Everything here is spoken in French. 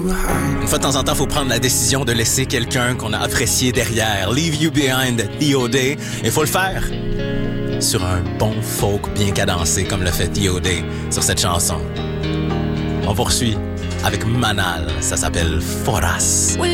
Une fois de temps en temps, il faut prendre la décision de laisser quelqu'un qu'on a apprécié derrière. Leave You Behind, T.O.D. Il faut le faire sur un bon folk bien cadencé comme le fait T.O.D. sur cette chanson. On poursuit avec Manal, ça s'appelle Foras.